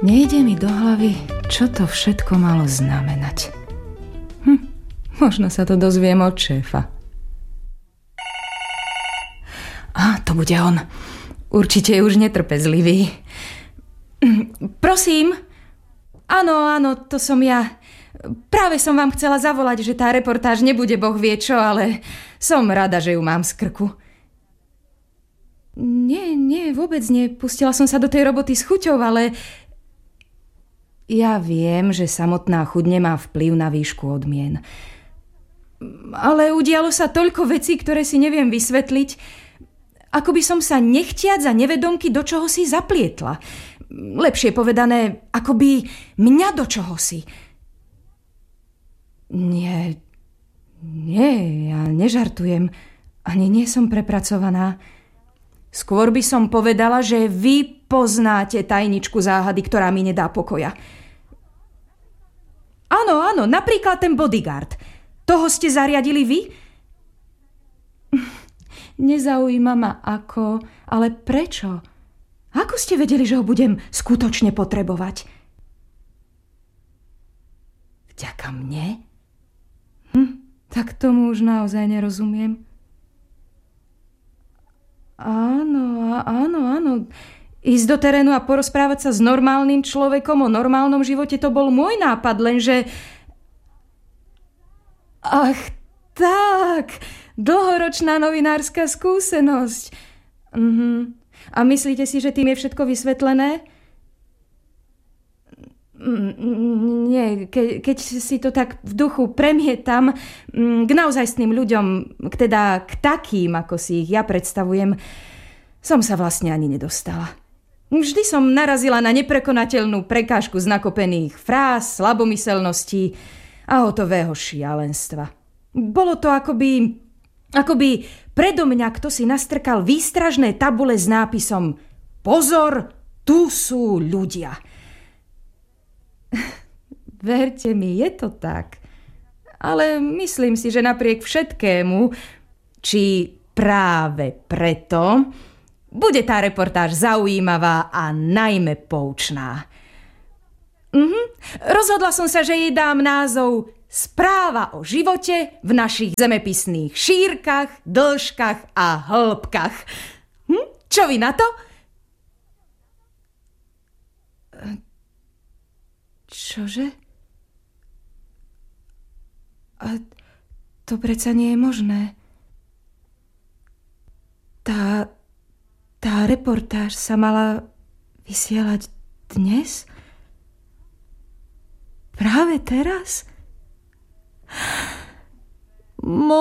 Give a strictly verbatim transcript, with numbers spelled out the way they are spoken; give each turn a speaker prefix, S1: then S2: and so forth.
S1: Nejde mi do hlavy, čo to všetko malo znamenať. Hm, možno sa to dozviem od šéfa. Á, to bude on. Určite je už netrpezlivý. Prosím. Áno, áno, to som ja. Práve som vám chcela zavolať, že tá reportáž nebude boh vie čo, ale som rada, že ju mám z krku. Nie, nie, vôbec nie. Pustila som sa do tej roboty s chuťou, ale ja viem, že samotná chuť nemá vplyv na výšku odmien. Ale udialo sa toľko vecí, ktoré si neviem vysvetliť, ako by som sa nechtiac za nevedomky do čoho si zaplietla. Lepšie povedané, ako by mňa do čoho si. Nie, nie, ja nežartujem. Ani nie som prepracovaná. Skôr by som povedala, že vy poznáte tajničku záhady, ktorá mi nedá pokoja. Áno, áno, napríklad ten bodyguard. Toho ste zariadili vy? Nezaujíma ma ako, ale prečo? Ako ste vedeli, že ho budem skutočne potrebovať? Vďaka mne? Hm, tak tomu už naozaj nerozumiem. Áno, áno, áno. Ísť do terénu a porozprávať sa s normálnym človekom o normálnom živote, to bol môj nápad, lenže... Ach, tak, dlhoročná novinárska skúsenosť. Mhm. A myslíte si, že tým je všetko vysvetlené? Nie, ke, keď si to tak v duchu premietam k naozajstným ľuďom, teda k takým, ako si ich ja predstavujem, som sa vlastne ani nedostala. Vždy som narazila na neprekonateľnú prekážku z nakopených fráz, slabomyselností a hotového šialenstva. Bolo to akoby, akoby predo mňa kto si nastrkal výstražné tabule s nápisom Pozor, tu sú ľudia. Verte mi, je to tak. Ale myslím si, že napriek všetkému, či práve preto, bude tá reportáž zaujímavá a najmä poučná. Mhm. Rozhodla som sa, že jej dám názov Správa o živote v našich zemepisných šírkach, dĺžkach a hĺbkach. Hm? Čo vy na to? Čože? A to predsa nie je možné. Tá, tá reportáž sa mala vysielať dnes? Práve teraz?